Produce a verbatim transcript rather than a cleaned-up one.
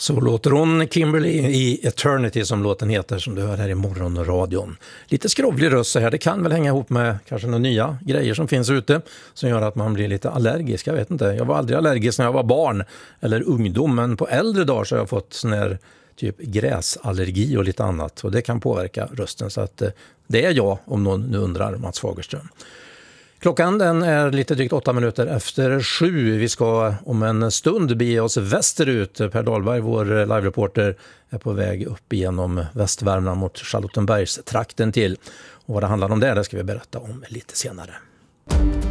Så låter hon, Kimberly, i Eternity som låten heter, som du hör här i morgonradion. Lite skrovlig röst så här, det kan väl hänga ihop med kanske några nya grejer som finns ute som gör att man blir lite allergisk, jag vet inte. Jag var aldrig allergisk när jag var barn eller ungdom, men på äldre dagar så har jag fått sån här typ gräsallergi och lite annat, och det kan påverka rösten, så att det är jag, om någon nu undrar, Mats Fagerström. Klockan den är lite drygt åtta minuter efter sju. Vi ska om en stund bege oss västerut. Per Dahlberg, vår live-reporter, är på väg upp igenom Västvärmland mot Charlottenbergs trakten till. Och vad det handlar om där, det ska vi berätta om lite senare.